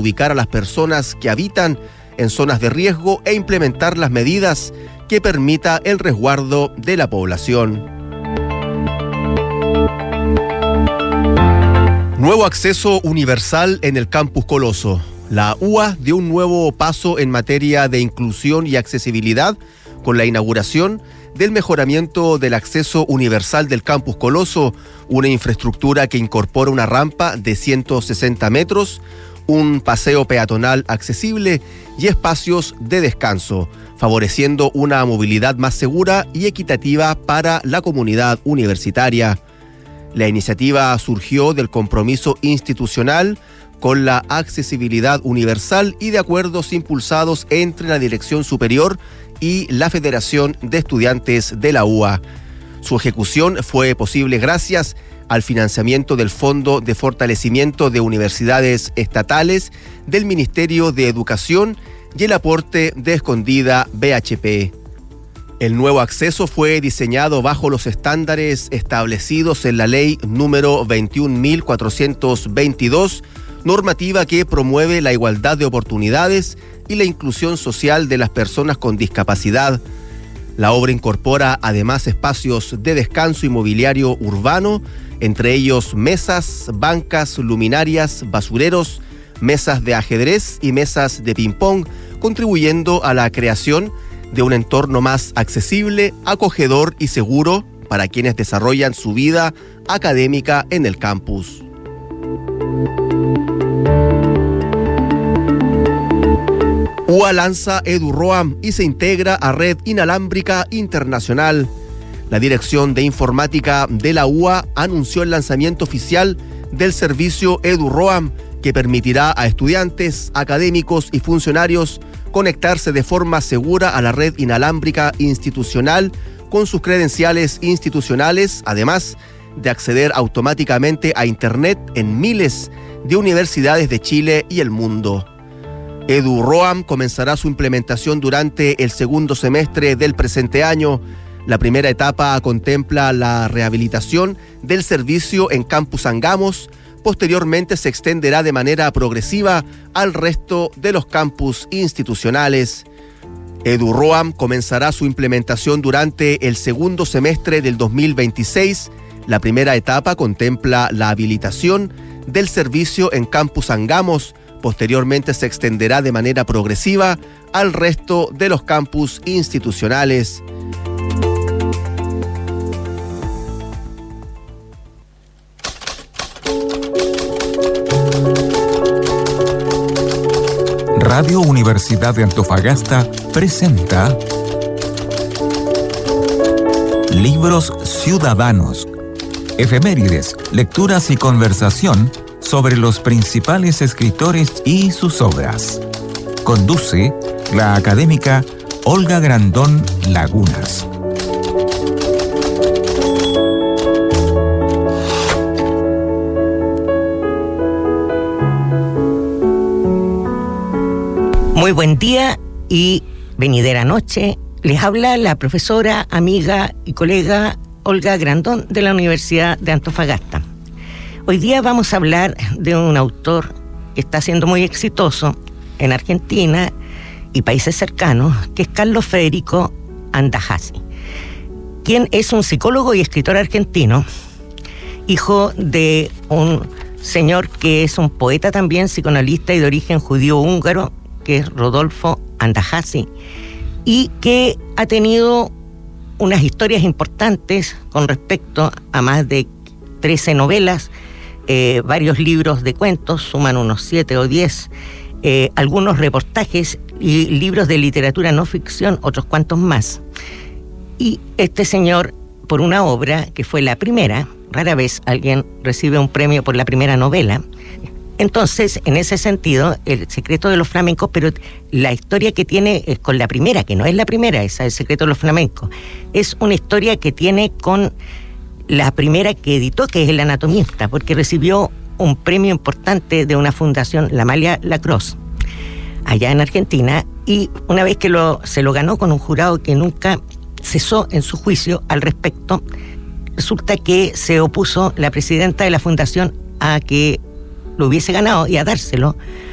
ubicar a las personas que habitan en zonas de riesgo e implementar las medidas que permita el resguardo de la población. Nuevo acceso universal en el Campus Coloso. La UA dio un nuevo paso en materia de inclusión y accesibilidad con la inauguración del mejoramiento del acceso universal del Campus Coloso, una infraestructura que incorpora una rampa de 160 metros, un paseo peatonal accesible y espacios de descanso, favoreciendo una movilidad más segura y equitativa para la comunidad universitaria. La iniciativa surgió del compromiso institucional con la accesibilidad universal y de acuerdos impulsados entre la Dirección Superior y la Federación de Estudiantes de la UA. Su ejecución fue posible gracias al financiamiento del Fondo de Fortalecimiento de Universidades Estatales del Ministerio de Educación y el aporte de Escondida BHP. El nuevo acceso fue diseñado bajo los estándares establecidos en la Ley número 21.422, normativa que promueve la igualdad de oportunidades y la inclusión social de las personas con discapacidad. La obra incorpora además espacios de descanso y mobiliario urbano, entre ellos mesas, bancas, luminarias, basureros, mesas de ajedrez y mesas de ping-pong, contribuyendo a la creación de un entorno más accesible, acogedor y seguro para quienes desarrollan su vida académica en el campus. UA lanza EduRoam y se integra a Red Inalámbrica Internacional. La Dirección de Informática de la UA anunció el lanzamiento oficial del servicio EduRoam, que permitirá a estudiantes, académicos y funcionarios conectarse de forma segura a la red inalámbrica institucional con sus credenciales institucionales, además de acceder automáticamente a Internet en miles de universidades de Chile y el mundo. EduRoam comenzará su implementación durante el segundo semestre del presente año. La primera etapa contempla la rehabilitación del servicio en Campus Angamos. Posteriormente se extenderá de manera progresiva al resto de los campus institucionales. EduRoam comenzará su implementación durante el segundo semestre del 2026. La primera etapa contempla la habilitación del servicio en Campus Angamos. Posteriormente se extenderá de manera progresiva al resto de los campus institucionales. Radio Universidad de Antofagasta presenta Libros Ciudadanos, efemérides, lecturas y conversación sobre los principales escritores y sus obras. Conduce la académica Olga Grandón Lagunas. Muy buen día y venidera noche. Les habla la profesora, amiga y colega Olga Grandón de la Universidad de Antofagasta. Hoy día vamos a hablar de un autor que está siendo muy exitoso en Argentina y países cercanos, que es Carlos Federico Andajasi, quien es un psicólogo y escritor argentino, hijo de un señor que es un poeta también, psicoanalista y de origen judío-húngaro, que es Rodolfo Andajasi, y que ha tenido unas historias importantes con respecto a más de 13 novelas, varios libros de cuentos, suman unos 7 o 10, algunos reportajes y libros de literatura no ficción, otros cuantos más. Y este señor, por una obra que fue la primera, rara vez alguien recibe un premio por la primera novela. Entonces, en ese sentido, El secreto de los flamencos, pero la historia que tiene es con la primera, que no es la primera, esa El secreto de los flamencos, es una historia que tiene con la primera que editó, que es El anatomista, porque recibió un premio importante de una fundación, la Amalia Lacrosse, allá en Argentina, y una vez que se lo ganó con un jurado que nunca cesó en su juicio al respecto, resulta que se opuso la presidenta de la fundación a que lo hubiese ganado y a dárselo,